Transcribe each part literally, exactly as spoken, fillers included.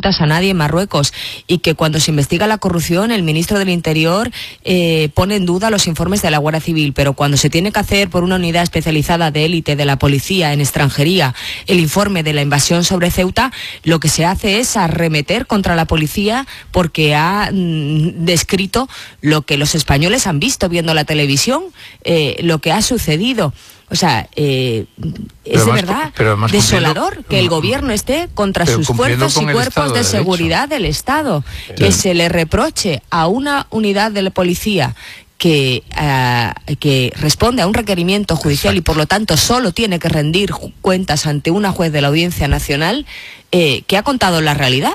cuentas a nadie en Marruecos, y que cuando se investiga la corrupción el ministro del Interior eh, pone en duda los informes de la Guardia Civil, pero cuando se tiene que hacer por una unidad especializada de élite de la policía en extranjería el informe de la invasión sobre Ceuta, lo que se hace es arremeter contra la policía porque ha mm, descrito lo que los españoles han visto viendo la televisión, eh, lo que ha sucedido. O sea, eh, es de verdad desolador que el gobierno esté contra sus fuerzas y cuerpos de seguridad del Estado. Que se le reproche a una unidad de la policía que, uh, que responde a un requerimiento judicial. Exacto. Y por lo tanto solo tiene que rendir cuentas ante una juez de la Audiencia Nacional, eh, que ha contado la realidad.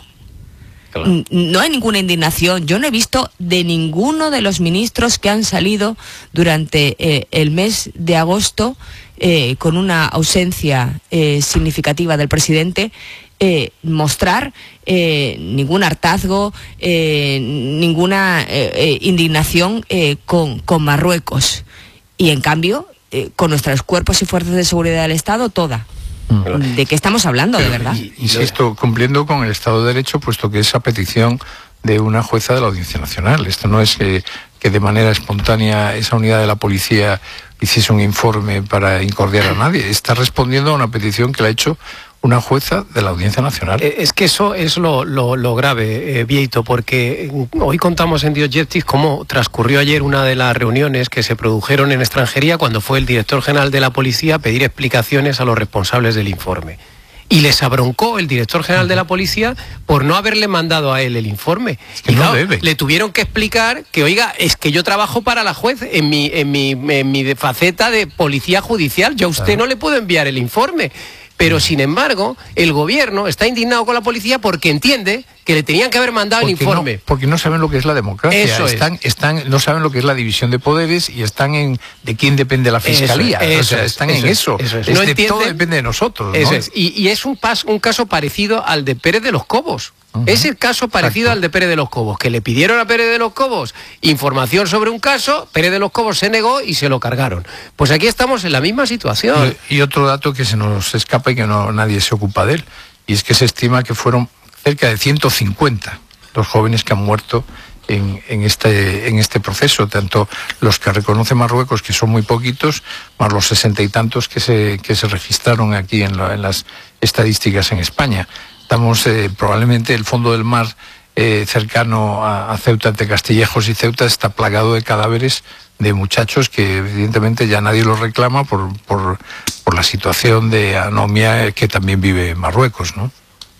Claro. No hay ninguna indignación. Yo no he visto de ninguno de los ministros que han salido durante eh, el mes de agosto eh, con una ausencia eh, significativa del presidente eh, mostrar eh, ningún hartazgo, eh, ninguna eh, eh, indignación eh, con, con Marruecos. Y en cambio, eh, con nuestros cuerpos y fuerzas de seguridad del Estado, toda. ¿De qué estamos hablando, de verdad? Insisto, cumpliendo con el Estado de Derecho, puesto que es a petición de una jueza de la Audiencia Nacional. Esto no es que, que de manera espontánea esa unidad de la policía hiciese un informe para incordiar a nadie. Está respondiendo a una petición que le ha hecho una jueza de la Audiencia Nacional. Es que eso es lo, lo, lo grave, eh, Vieito, porque hoy contamos en Dios Justice cómo transcurrió ayer una de las reuniones que se produjeron en extranjería cuando fue el director general de la policía a pedir explicaciones a los responsables del informe. Y les abroncó el director general de la policía por no haberle mandado a él el informe. Es que y no claro, debe. Le tuvieron que explicar que, oiga, es que yo trabajo para la juez en mi, en mi, en mi faceta de policía judicial, yo a usted no le puedo enviar el informe. Pero, sin embargo, el gobierno está indignado con la policía porque entiende que le tenían que haber mandado porque el informe. No, porque no saben lo que es la democracia. Eso están, es. están, no saben lo que es la división de poderes y están en de quién depende la fiscalía. Eso, eso o sea, están eso en es, eso. eso es. Es No de, entienden, todo depende de nosotros. Eso ¿no? es. Y, y es un, pas, un caso parecido al de Pérez de los Cobos. Uh-huh. Es el caso parecido Exacto. al de Pérez de los Cobos, que le pidieron a Pérez de los Cobos información sobre un caso, Pérez de los Cobos se negó y se lo cargaron. Pues aquí estamos en la misma situación. Y, y otro dato que se nos escapa y que no nadie se ocupa de él, y es que se estima que fueron cerca de ciento cincuenta los jóvenes que han muerto en, en, este, en este proceso, tanto los que reconoce Marruecos, que son muy poquitos, más los sesenta y tantos que se, que se registraron aquí en, lo, en las estadísticas en España. Estamos eh, probablemente el fondo del mar eh, cercano a, a Ceuta, entre Castillejos y Ceuta, está plagado de cadáveres de muchachos que evidentemente ya nadie los reclama por, por, por la situación de anomia que también vive Marruecos, ¿no?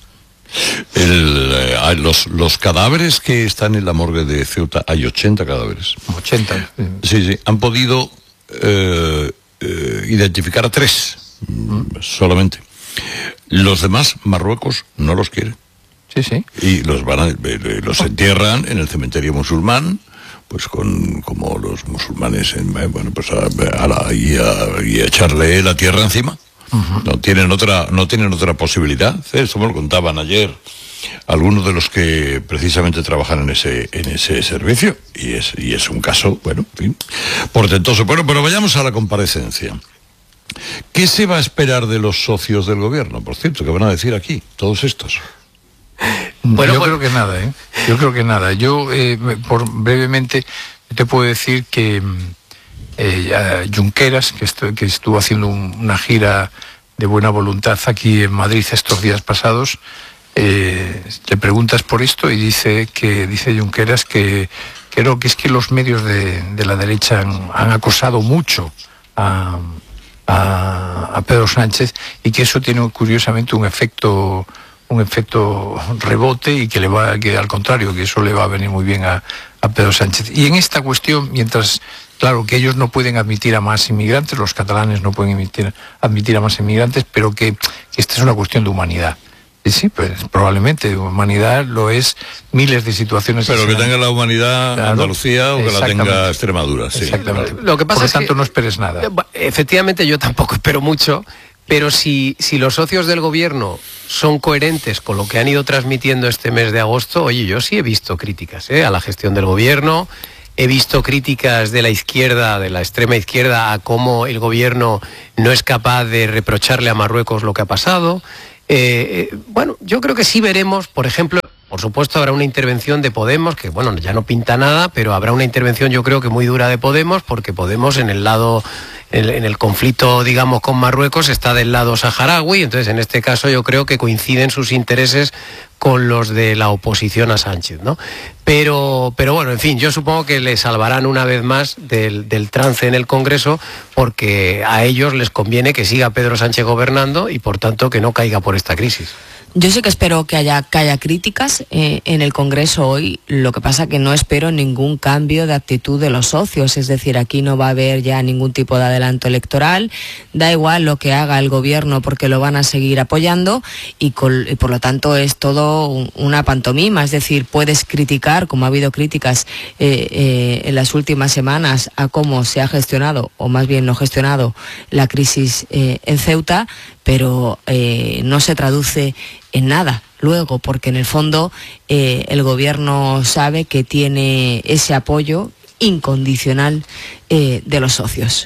El, eh, los, los cadáveres que están en la morgue de Ceuta, hay ochenta cadáveres. ochenta. Sí, sí, han podido eh, eh, identificar a tres, ¿Mm? solamente. Los demás, Marruecos no los quiere. Sí, sí. Y los van a, los entierran en el cementerio musulmán, pues con como los musulmanes, en, bueno, pues a, a la, y, a, y a echarle la tierra encima. Uh-huh. No tienen otra, no tienen otra posibilidad. Eso me lo contaban ayer algunos de los que precisamente trabajan en ese, en ese servicio, y es, y es un caso, bueno, en fin, portentoso. Bueno, pero vayamos a la comparecencia. ¿Qué se va a esperar de los socios del gobierno, por cierto, que van a decir aquí, todos estos? Bueno, yo pues... creo que nada, ¿eh? Yo creo que nada. Yo, eh, por brevemente, te puedo decir que eh, Junqueras, que, estu que estuvo haciendo un, una gira de buena voluntad aquí en Madrid estos días pasados, eh, le preguntas por esto y dice que dice Junqueras que creo que es que los medios de, de la derecha han, han acosado mucho a, a, a Pedro Sánchez, y que eso tiene curiosamente un efecto un efecto rebote, y que le va que al contrario, que eso le va a venir muy bien a, a Pedro Sánchez. Y en esta cuestión, mientras, claro, que ellos no pueden admitir a más inmigrantes, los catalanes no pueden admitir, admitir a más inmigrantes, pero que, que esta es una cuestión de humanidad. Y sí, pues probablemente humanidad lo es miles de situaciones. Pero que tenga la humanidad claro, Andalucía o que la tenga Extremadura. Sí. Exactamente. Lo que pasa Por lo es tanto, que, no esperes nada. Efectivamente, yo tampoco espero mucho. Pero si, si los socios del gobierno son coherentes con lo que han ido transmitiendo este mes de agosto, oye, yo sí he visto críticas ¿eh? a la gestión del gobierno, he visto críticas de la izquierda, de la extrema izquierda, a cómo el gobierno no es capaz de reprocharle a Marruecos lo que ha pasado. Eh, eh, bueno, yo creo que sí veremos, por ejemplo, por supuesto habrá una intervención de Podemos, que bueno, ya no pinta nada, pero habrá una intervención yo creo que muy dura de Podemos, porque Podemos en el lado, en, en el conflicto, digamos, con Marruecos está del lado saharaui, entonces en este caso yo creo que coinciden sus intereses con los de la oposición a Sánchez, ¿no? Pero, pero bueno, en fin, yo supongo que le salvarán una vez más del, del trance en el Congreso, porque a ellos les conviene que siga Pedro Sánchez gobernando y por tanto que no caiga por esta crisis. Yo sí que espero que haya, que haya críticas eh, en el Congreso hoy, lo que pasa que no espero ningún cambio de actitud de los socios, es decir, aquí no va a haber ya ningún tipo de adelanto electoral, da igual lo que haga el gobierno porque lo van a seguir apoyando y, con, y por lo tanto es todo un, una pantomima, es decir, puedes criticar, como ha habido críticas eh, eh, en las últimas semanas a cómo se ha gestionado, o más bien no gestionado, la crisis eh, en Ceuta, pero eh, no se traduce en nada luego, porque en el fondo eh, el gobierno sabe que tiene ese apoyo incondicional eh, de los socios.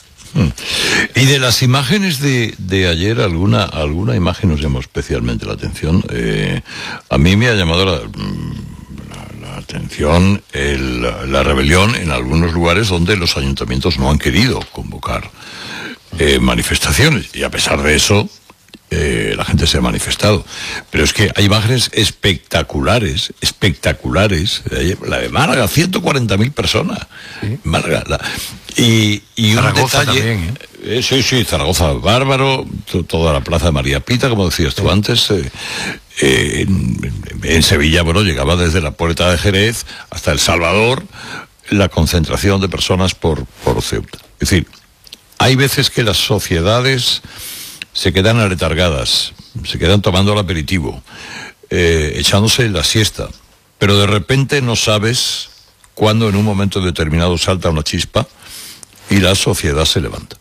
Y de las imágenes de, de ayer, alguna alguna imagen nos llamó especialmente la atención. Eh, a mí me ha llamado la, la, la atención el, la rebelión en algunos lugares donde los ayuntamientos no han querido convocar eh, manifestaciones, y a pesar de eso Eh, la gente se ha manifestado. Pero es que hay imágenes espectaculares, espectaculares. La de Málaga, ciento cuarenta mil personas. ¿Sí? Málaga. La, y, y un Zaragoza detalle. También, ¿eh? Eh, sí, sí, Zaragoza, bárbaro. Toda la plaza de María Pita, como decías tú sí. antes. Eh, eh, en, en Sevilla, bueno, llegaba desde la Puerta de Jerez hasta El Salvador la concentración de personas por, por Ceuta. Es decir, hay veces que las sociedades se quedan aletargadas, se quedan tomando el aperitivo, eh, echándose la siesta, pero de repente no sabes cuándo en un momento determinado salta una chispa y la sociedad se levanta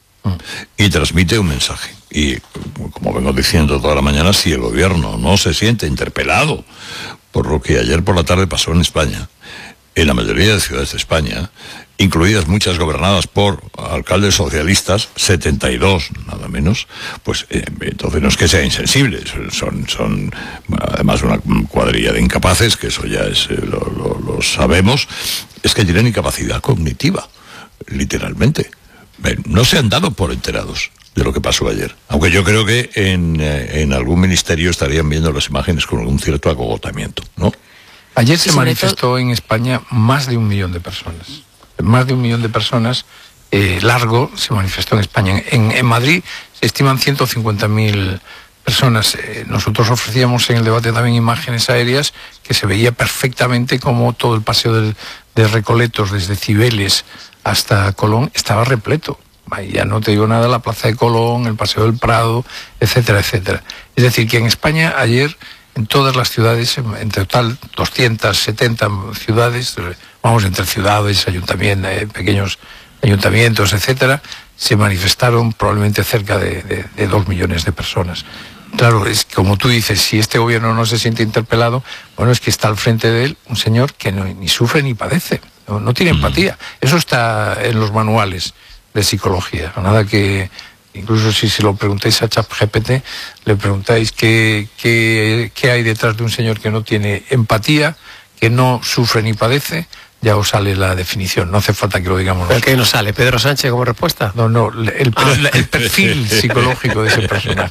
y transmite un mensaje. Y como vengo diciendo toda la mañana, si el gobierno no se siente interpelado por lo que ayer por la tarde pasó en España, en la mayoría de ciudades de España, incluidas muchas gobernadas por alcaldes socialistas, setenta y dos nada menos, pues eh, entonces no es que sea insensible, son, son además una cuadrilla de incapaces, que eso ya es, eh, lo, lo, lo sabemos, es que tienen incapacidad cognitiva, literalmente. No se han dado por enterados de lo que pasó ayer, aunque yo creo que en, eh, en algún ministerio estarían viendo las imágenes con algún cierto agotamiento, ¿no? Ayer se manifestó en España más de un millón de personas. Más de un millón de personas, eh, largo, se manifestó en España. En, en Madrid se estiman ciento cincuenta mil personas. Eh, nosotros ofrecíamos en el debate también imágenes aéreas que se veía perfectamente como todo el paseo del, de Recoletos, desde Cibeles hasta Colón, estaba repleto. Ya no te digo nada, la Plaza de Colón, el Paseo del Prado, etcétera, etcétera. Es decir, que en España ayer, en todas las ciudades, en total doscientas setenta ciudades, vamos, entre ciudades, ayuntamientos, eh, pequeños ayuntamientos, etcétera, se manifestaron probablemente cerca de, de, de dos millones de personas. Claro, es como tú dices, si este gobierno no se siente interpelado, bueno, es que está al frente de él un señor que no, ni sufre ni padece, no, no tiene empatía. Eso está en los manuales de psicología, nada que... Incluso si se lo preguntáis a ChatGPT, le preguntáis qué, qué, qué hay detrás de un señor que no tiene empatía, que no sufre ni padece, ya os sale la definición, no hace falta que lo digamos nosotros. ¿El que nos sale? ¿Pedro Sánchez como respuesta? No, no, el, ah. el perfil psicológico de ese personaje.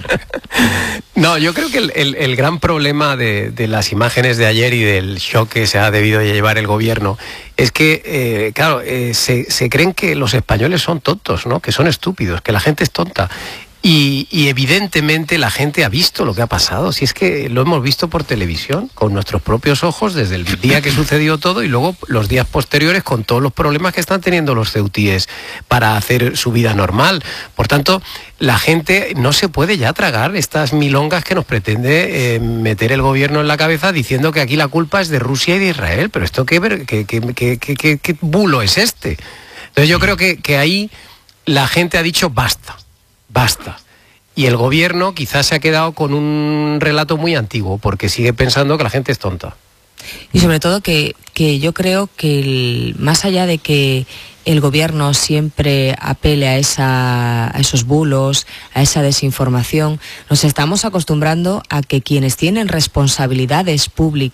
No, yo creo que el, el, el gran problema de, de las imágenes de ayer y del shock que se ha debido llevar el gobierno es que, eh, claro, eh, se, se creen que los españoles son tontos, ¿no? Que son estúpidos, que la gente es tonta. Y, y evidentemente la gente ha visto lo que ha pasado, si es que lo hemos visto por televisión, con nuestros propios ojos, desde el día que sucedió todo y luego los días posteriores con todos los problemas que están teniendo los ceutíes para hacer su vida normal. Por tanto, la gente no se puede ya tragar estas milongas que nos pretende eh, meter el gobierno en la cabeza diciendo que aquí la culpa es de Rusia y de Israel. Pero esto qué, qué, qué, qué, qué, qué, qué bulo es este. Entonces yo creo que, que ahí la gente ha dicho basta. Basta. Y el gobierno quizás se ha quedado con un relato muy antiguo, porque sigue pensando que la gente es tonta. Y sobre todo que, que yo creo que el, más allá de que el gobierno siempre apele a, esa, a esos bulos, a esa desinformación, nos estamos acostumbrando a que quienes tienen responsabilidades públicas